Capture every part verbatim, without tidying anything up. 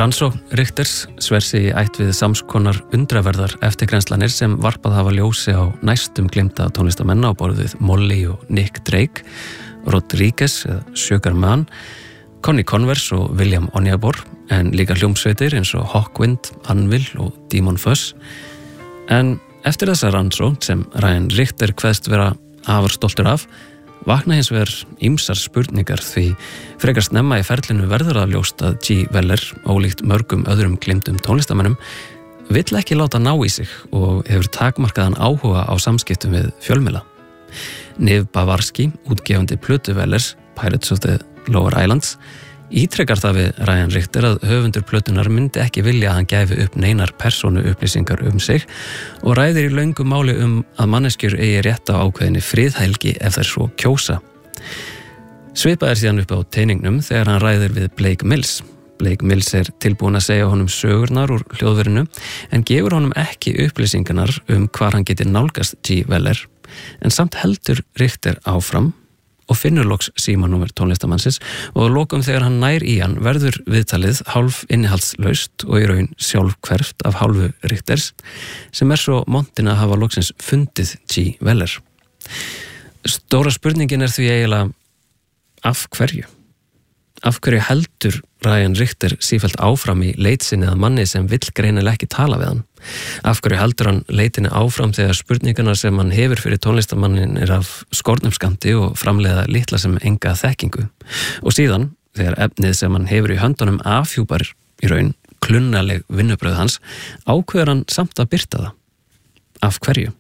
Rannsókn Richters sver sig í ætt við samskonar undraverðar eftirgrenslanir sem varpað hafa ljósi á næstum gleymda tónlistamenn á borð við Molly og Nick Drake, Rodriguez eða Sugar Man, Connie Converse og William Onyebor, en líka hljómsveitir eins og Hawkwind, Anvil og Demon Fuzz. En eftir þessa rannsókn sem Ryan Richter kveðst vera afar stoltur af, vakna hins vegar ýmsar spurningar því frekar snemma í ferlinu verður að ljóst að G. Weller, ólíkt mörgum öðrum gleymdum tónlistamönnum, vill ekki láta ná í sig og hefur takmarkaðan áhuga á samskiptum við fjölmiðla. Niv Bavarski, útgefandi plötu Wellers, Pirates of the Lower Islands, ítrekar það við Ryan Richter að höfundur plötunar myndi ekki vilja að hann gæfi upp neinar persónu upplýsingar um sig og ræðir í löngu máli um að manneskjur eigi rétt á ákveðinni friðhelgi ef þær svo kjósa. Svipað er síðan upp á teiningnum þegar hann ræðir við Blake Mills. Blake Mills er tilbúin að segja honum sögurnar úr hljóðverinu en gefur honum ekki upplýsingarnar um hvar hann geti nálgast G. Weller, en samt heldur Richter áfram og finnur loks símanúmer tónlistamannsins og að lokum þegar hann nær í hann verður viðtalið hálf innihaldslaust og í raun sjálfhverft af hálfu Richters sem er svo montin að hafa loksins fundið G. Weller. Stóra spurningin er því eiginlega af hverju? Af hverju heldur Ryan Richter sífellt áfram í leit sinni að manni sem vill greinilega ekki tala við hann? Af hverju heldur hann leitinni áfram þegar spurningarnar sem hann hefur fyrir tónlistamannin er af skornum skammti og framleiða litla sem enga þekkingu? Og síðan, þegar efnið sem hann hefur í höndunum afhjúpar í raun klunnaleg vinnubröð hans, ákveður hann samt að birta það. Af hverju?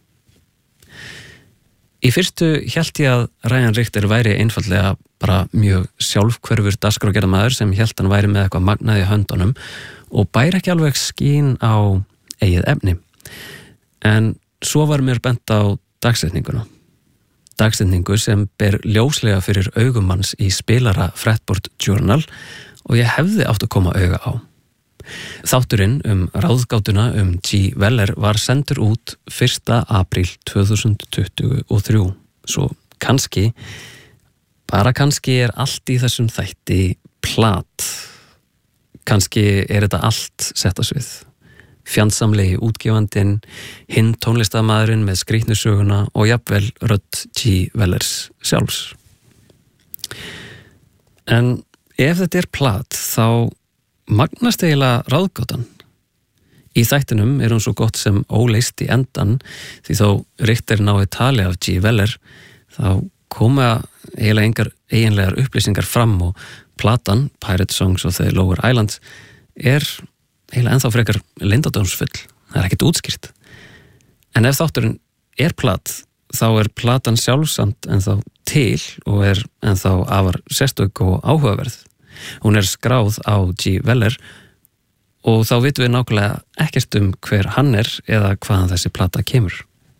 Í fyrstu hélt ég að Ryan Richter væri einfaldlega bara mjög sjálfhverfur dagskrárgerðarmaður sem hélt hann væri með eitthvað magnað í höndunum og bæri ekki alveg skín á eigið efni. En svo var mér bent á dagsetninguna. Dagsetningu sem ber ljóslega fyrir augumanns í spilara Fretboard Journal og ég hefði átt að koma auga á. Þátturinn um ráðgátuna um G. Weller var sendur út fyrsta apríl tvö þúsund tuttugu og þrjú. Svo kannski, bara kannski er allt í þessum þætti plat. Kannski er þetta allt sett á svið. Fjandsamlegi útgefandinn, hinn tónlistarmaðurinn með skrýtnusöguna og jafnvel rödd G. Wellers sjálfs. En ef þetta er plat, þá magnast eiginlega ráðgátan. Í þættinum er hún svo gott sem óleist í endan því þó Richter nái tali af G. Weller þá koma eiginlega engar eiginlegar upplýsingar fram og platan Pirate Songs of the Lower Islands er eiginlega ennþá frekar leyndardómsfull. Það er ekkert útskýrt. En ef þátturinn er plat þá er platan sjálfsamt ennþá til og er ennþá afar sérstök og áhugaverð. Hún er skráð á G. Weller og þá vitum við nákvæmlega ekkert um hver hann er eða hvaðan þessi plata kemur.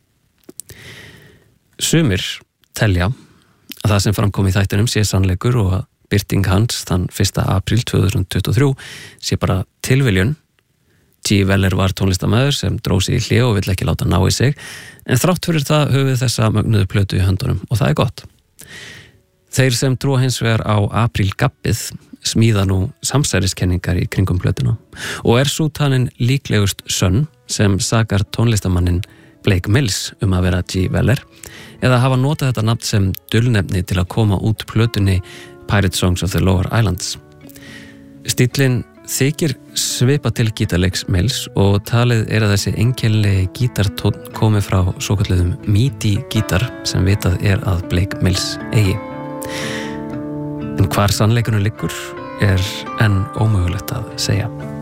Sumir telja að það sem framkom í þættinum sé sannleikur og að birting hans þann fyrsta apríl tvö þúsund tuttugu og þrjú sé bara tilviljun. G. Weller var tónlistarmaður sem dró sig í hlé og vill ekki láta ná í sig en þrátt fyrir það höfum við þessa mögnuðu plötu í höndunum og það er gott. Þeir sem trúa hins vegar á aprílgabbið smíða nú samsæriskenningar í kringum plötuna og er sú talin líklegust sönn sem sakar tónlistamannin Blake Mills um að vera G. Weller eða hafa notað þetta nafn sem dulnefni til að koma út plötunni Pirate Songs of the Lower Islands. Stíllinn þykir svipa til gítarleiks Mills og talið er að þessi einkennilegi gítartónn komi frá svokölluðum MIDI gítar sem vitað er að Blake Mills eigi. En hvar sannleikurinn liggur er enn ómögulegt að segja.